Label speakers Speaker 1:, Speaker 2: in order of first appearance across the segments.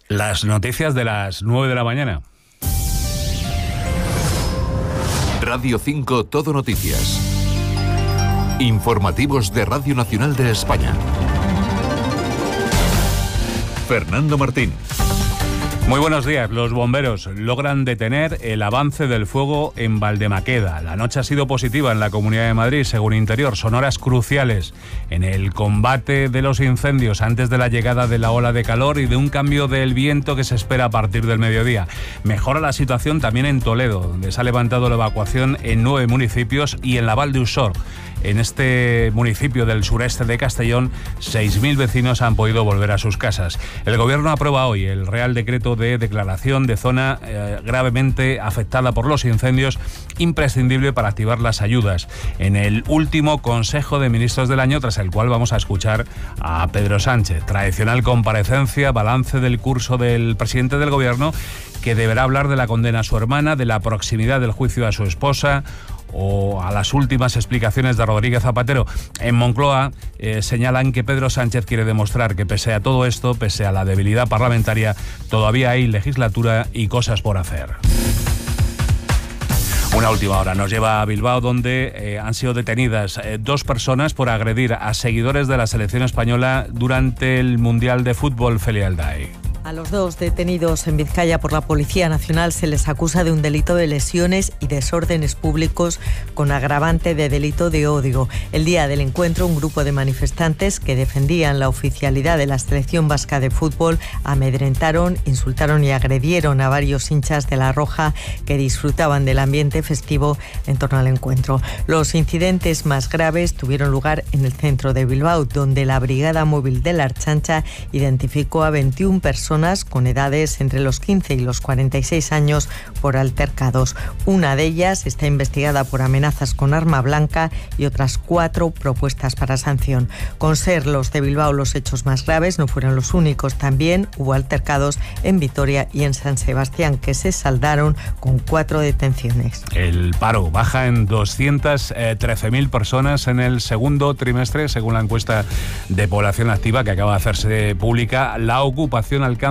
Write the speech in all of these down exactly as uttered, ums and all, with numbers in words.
Speaker 1: Las noticias de las nueve de la mañana.
Speaker 2: Radio cinco Todo Noticias. Informativos de Radio Nacional de España. Fernando Martín.
Speaker 1: Muy buenos días. Los bomberos logran detener el avance del fuego en Valdemaqueda. La noche ha sido positiva en la Comunidad de Madrid, según Interior. Son horas cruciales en el combate de los incendios antes de la llegada de la ola de calor y de un cambio del viento que se espera a partir del mediodía. Mejora la situación también en Toledo, donde se ha levantado la evacuación en nueve municipios, y en la Val d'Usor. En este municipio del sureste de Castellón, seis mil vecinos han podido volver a sus casas. El Gobierno aprueba hoy el Real Decreto de declaración de zona eh, gravemente afectada por los incendios, imprescindible para activar las ayudas. En el último Consejo de Ministros del año, tras el cual vamos a escuchar a Pedro Sánchez. Tradicional comparecencia, balance del curso del presidente del Gobierno, que deberá hablar de la condena a su hermana, de la proximidad del juicio a su esposa, o a las últimas explicaciones de Rodríguez Zapatero. En Moncloa eh, señalan que Pedro Sánchez quiere demostrar que pese a todo esto, pese a la debilidad parlamentaria, todavía hay legislatura y cosas por hacer. Una última hora nos lleva a Bilbao, donde eh, han sido detenidas eh, dos personas por agredir a seguidores de la selección española durante el Mundial de Fútbol Felialdai.
Speaker 3: A los dos detenidos en Vizcaya por la Policía Nacional se les acusa de un delito de lesiones y desórdenes públicos con agravante de delito de odio. El día del encuentro, un grupo de manifestantes que defendían la oficialidad de la selección vasca de fútbol amedrentaron, insultaron y agredieron a varios hinchas de La Roja que disfrutaban del ambiente festivo en torno al encuentro. Los incidentes más graves tuvieron lugar en el centro de Bilbao, donde la Brigada Móvil de la Ertzaintza identificó a veintiuna personas con edades entre los quince y los cuarenta y seis años por altercados. Una de ellas está investigada por amenazas con arma blanca y otras cuatro propuestas para sanción. Con ser los de Bilbao los hechos más graves, no fueron los únicos. También hubo altercados en Vitoria y en San Sebastián, que se saldaron con cuatro detenciones.
Speaker 1: El paro baja en doscientas trece mil personas en el segundo trimestre, según la encuesta de población activa que acaba de hacerse pública. La ocupación alcanza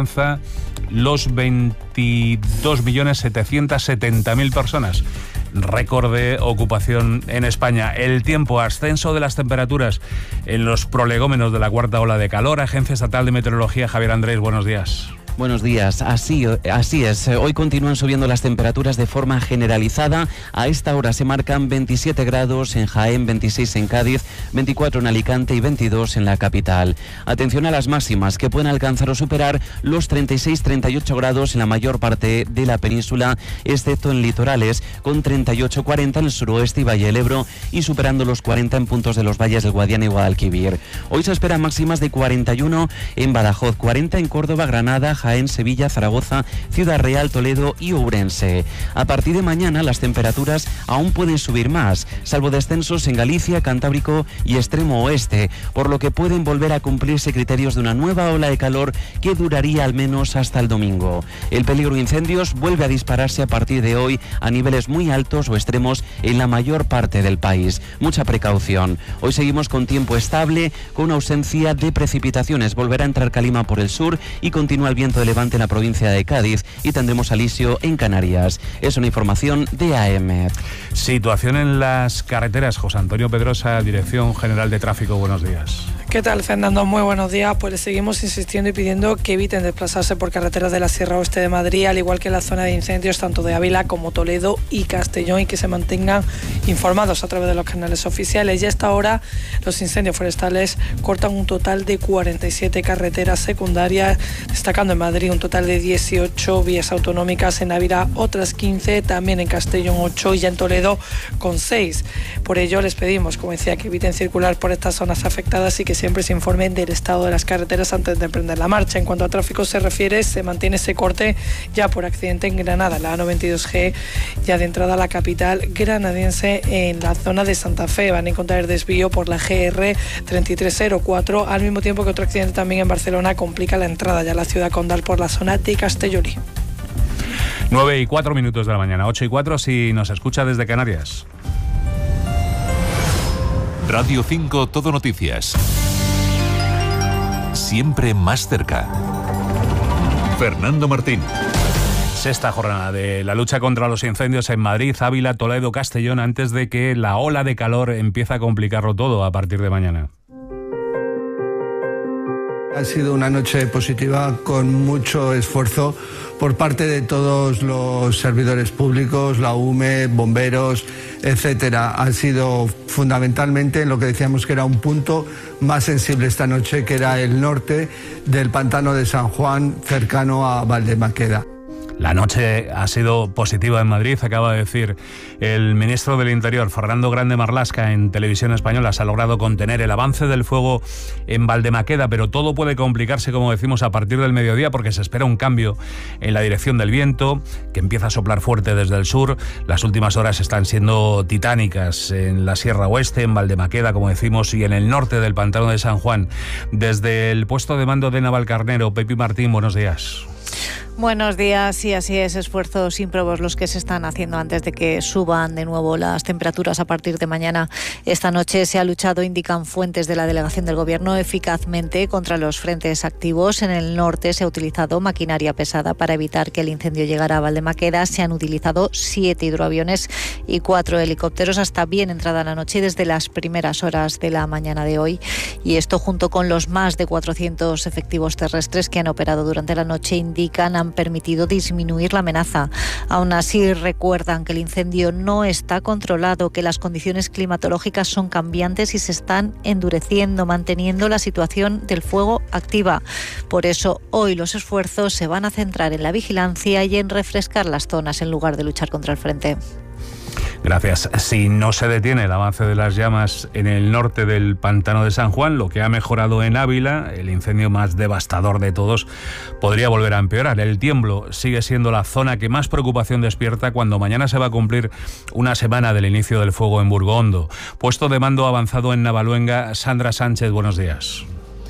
Speaker 1: los veintidós millones setecientos setenta mil personas. Récord de ocupación en España. El tiempo, ascenso de las temperaturas en los prolegómenos de la cuarta ola de calor. Agencia Estatal de Meteorología, Javier Andrés, buenos días.
Speaker 4: Buenos días, así, así es. Hoy continúan subiendo las temperaturas de forma generalizada. A esta hora se marcan veintisiete grados en Jaén, veintiséis en Cádiz, veinticuatro en Alicante y veintidós en la capital. Atención a las máximas, que pueden alcanzar o superar los treinta y seis a treinta y ocho grados en la mayor parte de la península, excepto en litorales, con treinta y ocho a cuarenta en el suroeste y Valle del Ebro, y superando los cuarenta en puntos de los valles del Guadiana y Guadalquivir. Hoy se esperan máximas de cuarenta y uno en Badajoz, cuarenta en Córdoba, Granada, Jaén, Sevilla, Zaragoza, Ciudad Real, Toledo y Ourense. A partir de mañana las temperaturas aún pueden subir más, salvo descensos en Galicia, Cantábrico y extremo oeste, por lo que pueden volver a cumplirse criterios de una nueva ola de calor que duraría al menos hasta el domingo. El peligro de incendios vuelve a dispararse a partir de hoy a niveles muy altos o extremos en la mayor parte del país. Mucha precaución. Hoy seguimos con tiempo estable, con ausencia de precipitaciones. Volverá a entrar calima por el sur y continúa el viento de levante en la provincia de Cádiz, y tendremos alisio en Canarias. Es una información de A M.
Speaker 1: Situación en las carreteras. José Antonio Pedrosa, Dirección General de Tráfico, buenos días.
Speaker 5: ¿Qué tal, Fernando? Muy buenos días. Pues les seguimos insistiendo y pidiendo que eviten desplazarse por carreteras de la Sierra Oeste de Madrid, al igual que en la zona de incendios tanto de Ávila como Toledo y Castellón, y que se mantengan informados a través de los canales oficiales. Y a esta hora los incendios forestales cortan un total de cuarenta y siete carreteras secundarias, destacando en Madrid un total de dieciocho vías autonómicas, en Ávila otras quince, también en Castellón ocho y ya en Toledo con seis. Por ello les pedimos, como decía, que eviten circular por estas zonas afectadas y que siempre se informen del estado de las carreteras antes de emprender la marcha. En cuanto a tráfico se refiere, se mantiene ese corte ya por accidente en Granada, la A noventa y dos G, ya de entrada a la capital granadiense en la zona de Santa Fe. Van a encontrar el desvío por la G R treinta y tres cero cuatro, al mismo tiempo que otro accidente también en Barcelona complica la entrada ya a la ciudad condal por la zona de Castellolí.
Speaker 1: nueve y cuatro minutos de la mañana, ocho y cuatro si nos escucha desde Canarias.
Speaker 2: Radio cinco Todo Noticias. Siempre más cerca. Fernando Martín.
Speaker 1: Sexta jornada de la lucha contra los incendios en Madrid, Ávila, Toledo, Castellón, antes de que la ola de calor empiece a complicarlo todo a partir de mañana.
Speaker 6: Ha sido una noche positiva con mucho esfuerzo por parte de todos los servidores públicos, la U M E, bomberos, etcétera. Ha sido fundamentalmente en lo que decíamos que era un punto más sensible esta noche, que era el norte del pantano de San Juan, cercano a Valdemaqueda.
Speaker 1: La noche ha sido positiva en Madrid, acaba de decir el ministro del Interior, Fernando Grande Marlaska, en Televisión Española. Se ha logrado contener el avance del fuego en Valdemaqueda, pero todo puede complicarse, como decimos, a partir del mediodía, porque se espera un cambio en la dirección del viento, que empieza a soplar fuerte desde el sur. Las últimas horas están siendo titánicas en la Sierra Oeste, en Valdemaqueda, como decimos, y en el norte del pantano de San Juan. Desde el puesto de mando de Navalcarnero, Pepi Martín, buenos días.
Speaker 7: Buenos días, y así es, esfuerzos ímprobos los que se están haciendo antes de que suban de nuevo las temperaturas a partir de mañana. Esta noche se ha luchado, indican fuentes de la delegación del Gobierno, eficazmente contra los frentes activos. En el norte se ha utilizado maquinaria pesada para evitar que el incendio llegara a Valdemaqueda. Se han utilizado siete hidroaviones y cuatro helicópteros hasta bien entrada la noche, desde las primeras horas de la mañana de hoy. Y esto, junto con los más de cuatrocientos efectivos terrestres que han operado durante la noche, indican han permitido disminuir la amenaza. Aún así, recuerdan que el incendio no está controlado, que las condiciones climatológicas son cambiantes y se están endureciendo, manteniendo la situación del fuego activa. Por eso, hoy los esfuerzos se van a centrar en la vigilancia y en refrescar las zonas en lugar de luchar contra el frente.
Speaker 1: Gracias. Si no se detiene el avance de las llamas en el norte del pantano de San Juan, lo que ha mejorado en Ávila, el incendio más devastador de todos, podría volver a empeorar. El Tiemblo sigue siendo la zona que más preocupación despierta cuando mañana se va a cumplir una semana del inicio del fuego en Burgondo. Puesto de mando avanzado en Navaluenga, Sandra Sánchez, buenos días.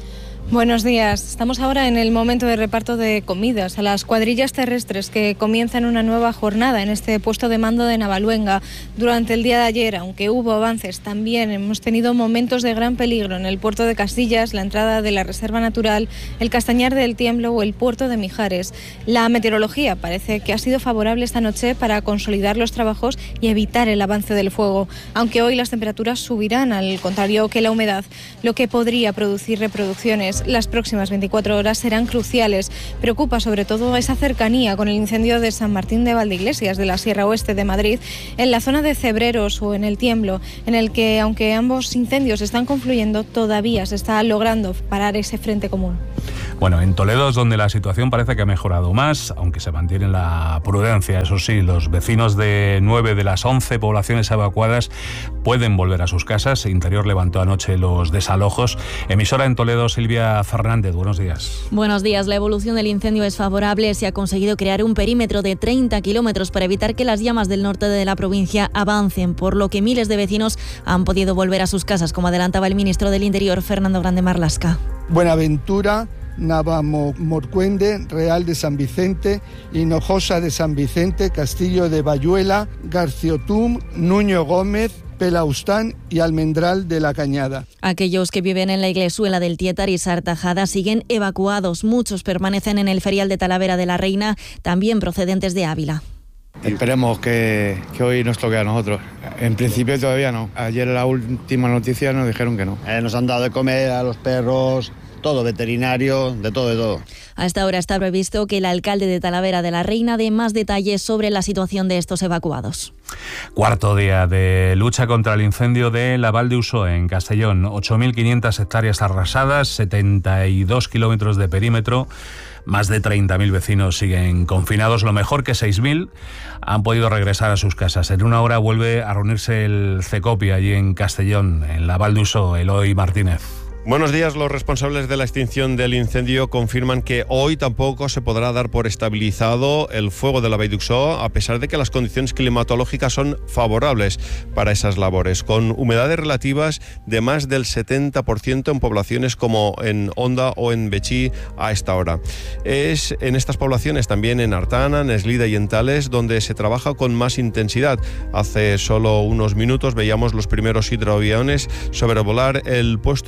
Speaker 8: Buenos días. Estamos ahora en el momento de reparto de comidas a las cuadrillas terrestres que comienzan una nueva jornada en este puesto de mando de Navaluenga. Durante el día de ayer, aunque hubo avances, también hemos tenido momentos de gran peligro en el puerto de Castillas, la entrada de la Reserva Natural, el Castañar del Tiemblo o el puerto de Mijares. La meteorología parece que ha sido favorable esta noche para consolidar los trabajos y evitar el avance del fuego, aunque hoy las temperaturas subirán, al contrario que la humedad, lo que podría producir reproducciones. Las próximas veinticuatro horas serán cruciales. Preocupa sobre todo esa cercanía con el incendio de San Martín de Valdeiglesias, de la Sierra Oeste de Madrid, en la zona de Cebreros o en el Tiemblo, en el que, aunque ambos incendios están confluyendo, todavía se está logrando parar ese frente común.
Speaker 1: Bueno, en Toledo es donde la situación parece que ha mejorado más, aunque se mantiene la prudencia. Eso sí, los vecinos de nueve de las once poblaciones evacuadas pueden volver a sus casas. Interior levantó anoche los desalojos. Emisora en Toledo, Silvia Fernández, buenos días.
Speaker 9: Buenos días. La evolución del incendio es favorable. Se ha conseguido crear un perímetro de treinta kilómetros para evitar que las llamas del norte de la provincia avancen, por lo que miles de vecinos han podido volver a sus casas, como adelantaba el ministro del Interior, Fernando Grande Marlaska.
Speaker 6: Buenaventura, Navamorcuende, Real de San Vicente, Hinojosa de San Vicente, Castillo de Bayuela, Garciotum, Nuño Gómez, Pelaustán y Almendral de la Cañada.
Speaker 9: Aquellos que viven en la Iglesuela del Tietar y Sartajada siguen evacuados. Muchos permanecen en el ferial de Talavera de la Reina, también procedentes de Ávila.
Speaker 10: Esperemos que, que hoy nos toque a nosotros. En principio todavía no. Ayer en la última noticia nos dijeron que no.
Speaker 11: Eh, nos han dado de comer a los perros, todo, veterinario, de todo, de todo.
Speaker 9: A esta hora está previsto que el alcalde de Talavera de la Reina dé más detalles sobre la situación de estos evacuados.
Speaker 1: Cuarto día de lucha contra el incendio de la Val de Usoe, en Castellón. ocho mil quinientas hectáreas arrasadas, setenta y dos kilómetros de perímetro. Más de treinta mil vecinos siguen confinados. Lo mejor, que seis mil han podido regresar a sus casas. En una hora vuelve a reunirse el CECOPI allí en Castellón, en la Val de Usoe. Eloy Martínez.
Speaker 12: Buenos días. Los responsables de la extinción del incendio confirman que hoy tampoco se podrá dar por estabilizado el fuego de la Vall d'Uixó, a pesar de que las condiciones climatológicas son favorables para esas labores, con humedades relativas de más del setenta por ciento en poblaciones como en Onda o en Betxí a esta hora. Es en estas poblaciones, también en Artana, en Eslida y en Tales, donde se trabaja con más intensidad. Hace solo unos minutos veíamos los primeros hidroaviones sobrevolar el puesto de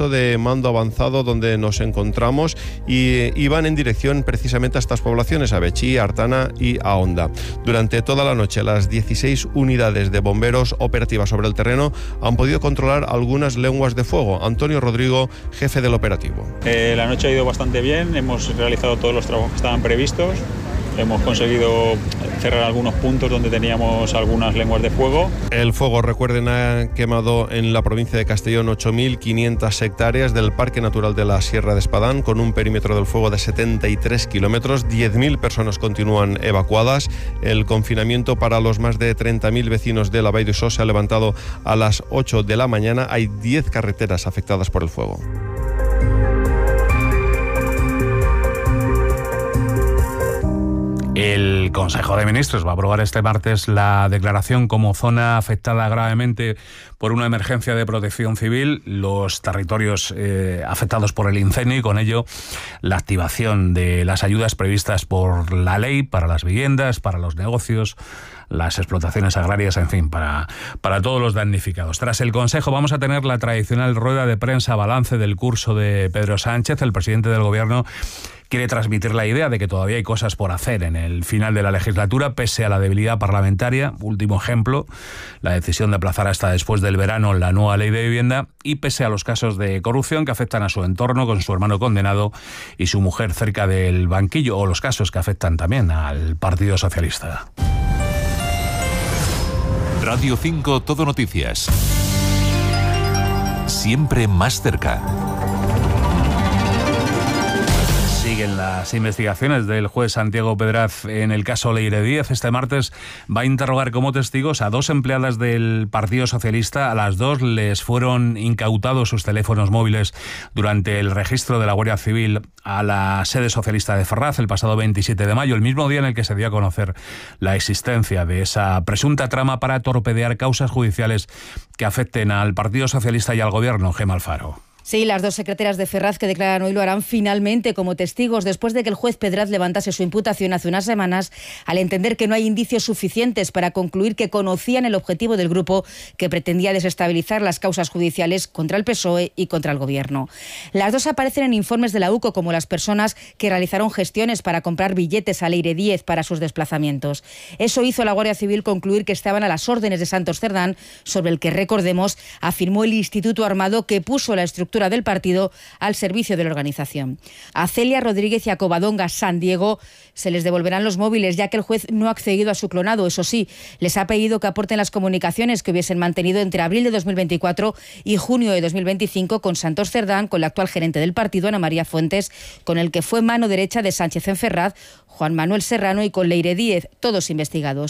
Speaker 12: mando avanzado donde nos encontramos y iban en dirección precisamente a estas poblaciones, a Betxí, Artana y a Onda. Durante toda la noche, las dieciséis unidades de bomberos operativas sobre el terreno han podido controlar algunas lenguas de fuego. Antonio Rodrigo, jefe del operativo.
Speaker 13: Eh, la noche ha ido bastante bien, hemos realizado todos los trabajos que estaban previstos. Hemos conseguido cerrar algunos puntos donde teníamos algunas lenguas de fuego.
Speaker 12: El fuego, recuerden, ha quemado en la provincia de Castellón ocho mil quinientas hectáreas del Parque Natural de la Sierra de Espadán, con un perímetro del fuego de setenta y tres kilómetros. diez mil personas continúan evacuadas. El confinamiento para los más de treinta mil vecinos de la Vall d'Uixó se ha levantado a las ocho de la mañana. Hay diez carreteras afectadas por el fuego.
Speaker 1: El Consejo de Ministros va a aprobar este martes la declaración como zona afectada gravemente por una emergencia de protección civil, los territorios eh, afectados por el incendio y con ello la activación de las ayudas previstas por la ley para las viviendas, para los negocios, las explotaciones agrarias, en fin, para, para todos los damnificados. Tras el Consejo vamos a tener la tradicional rueda de prensa balance del curso de Pedro Sánchez. El presidente del Gobierno quiere transmitir la idea de que todavía hay cosas por hacer en el final de la legislatura, pese a la debilidad parlamentaria. Último ejemplo, la decisión de aplazar hasta después del verano la nueva ley de vivienda, y pese a los casos de corrupción que afectan a su entorno, con su hermano condenado y su mujer cerca del banquillo, o los casos que afectan también al Partido Socialista.
Speaker 2: Radio cinco Todo Noticias. Siempre más cerca.
Speaker 1: Siguen las investigaciones del juez Santiago Pedraz en el caso Leire Díez. Este martes va a interrogar como testigos a dos empleadas del Partido Socialista. A las dos les fueron incautados sus teléfonos móviles durante el registro de la Guardia Civil a la sede socialista de Ferraz el pasado veintisiete de mayo, el mismo día en el que se dio a conocer la existencia de esa presunta trama para torpedear causas judiciales que afecten al Partido Socialista y al Gobierno. Gemma Alfaro.
Speaker 14: Sí, las dos secretarias de Ferraz que declaran hoy lo harán finalmente como testigos después de que el juez Pedraz levantase su imputación hace unas semanas al entender que no hay indicios suficientes para concluir que conocían el objetivo del grupo que pretendía desestabilizar las causas judiciales contra el P S O E y contra el Gobierno. Las dos aparecen en informes de la U C O como las personas que realizaron gestiones para comprar billetes a Leire Díez para sus desplazamientos. Eso hizo a la Guardia Civil concluir que estaban a las órdenes de Santos Cerdán, sobre el que, recordemos, afirmó el Instituto Armado que puso la estructura del partido al servicio de la organización. A Celia Rodríguez y a Covadonga San Diego se les devolverán los móviles, ya que el juez no ha accedido a su clonado. Eso sí, les ha pedido que aporten las comunicaciones que hubiesen mantenido entre abril de dos mil veinticuatro y junio de dos mil veinticinco con Santos Cerdán, con la actual gerente del partido, Ana María Fuentes, con el que fue mano derecha de Sánchez en Ferraz, Juan Manuel Serrano, y con Leire Díez, todos investigados.